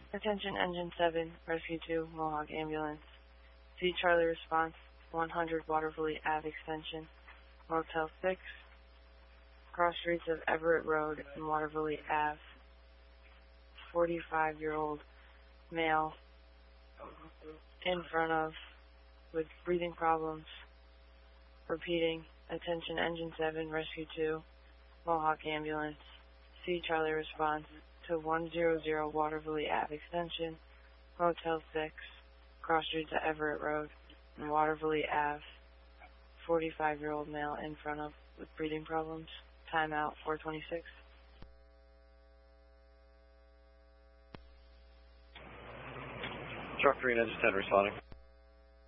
Attention Engine 7, Rescue 2, Mohawk Ambulance. C Charlie response, 100 Waterville Ave Extension, Motel 6, cross streets of Everett Road and Waterville Ave. 45-year-old male in front of with breathing problems. Repeating, attention Engine 7, Rescue 2, Mohawk Ambulance. C Charlie response to 100 Waterville Ave Extension, Motel 6, cross streets of Everett Road and Waterville Ave. 45-year-old male in front of with breathing problems. Timeout 426. Truck 3, Engine 10 responding.